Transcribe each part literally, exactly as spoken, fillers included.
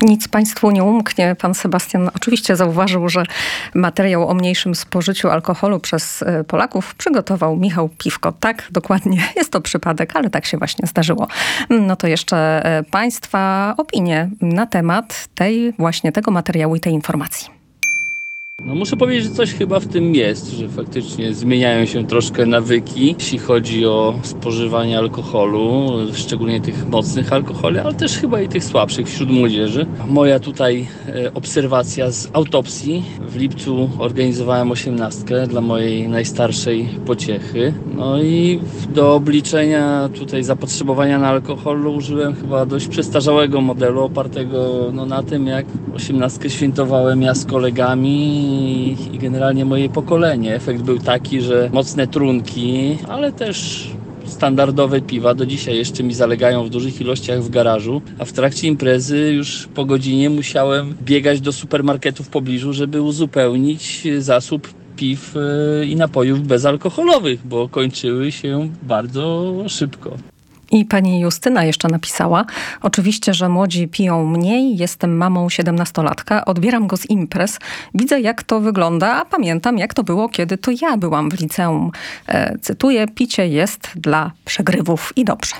Nic Państwu nie umknie. Pan Sebastian oczywiście zauważył, że materiał o mniejszym spożyciu alkoholu przez Polaków przygotował Michał Piwko. Tak, dokładnie. Jest to przypadek, ale tak się właśnie zdarzyło. No to jeszcze Państwa opinie na temat tej właśnie tego materiału i tej informacji. No muszę powiedzieć, że coś chyba w tym jest, że faktycznie zmieniają się troszkę nawyki, jeśli chodzi o spożywanie alkoholu, szczególnie tych mocnych alkoholi, ale też chyba i tych słabszych wśród młodzieży. Moja tutaj e, obserwacja z autopsji. W lipcu organizowałem osiemnastkę dla mojej najstarszej pociechy. No i do obliczenia tutaj zapotrzebowania na alkohol użyłem chyba dość przestarzałego modelu, opartego no, na tym, jak osiemnastkę świętowałem ja z kolegami i generalnie moje pokolenie. Efekt był taki, że mocne trunki, ale też standardowe piwa do dzisiaj jeszcze mi zalegają w dużych ilościach w garażu, a w trakcie imprezy już po godzinie musiałem biegać do supermarketu w pobliżu, żeby uzupełnić zasób piw i napojów bezalkoholowych, bo kończyły się bardzo szybko. I pani Justyna jeszcze napisała: oczywiście, że młodzi piją mniej, jestem mamą siedemnastolatka, odbieram go z imprez, widzę jak to wygląda, a pamiętam jak to było, kiedy to ja byłam w liceum. E, cytuję, picie jest dla przegrywów i dobrze.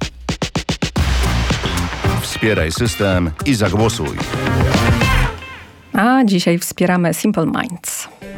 Wspieraj system i zagłosuj. A dzisiaj wspieramy Simple Minds.